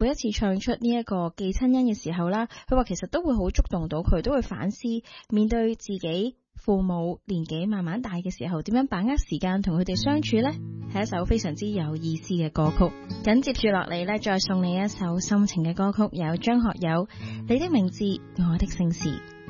每一次唱出呢一個記親恩嘅時候啦，佢話其實都會好觸動到佢，都會反思面對自己父母年紀慢慢大嘅時候，點樣把握時間同佢哋相處呢？係一首非常之有意思嘅歌曲。緊接住落嚟呢，再送你一首心情嘅歌曲，有張學友《你的名字我的姓氏》。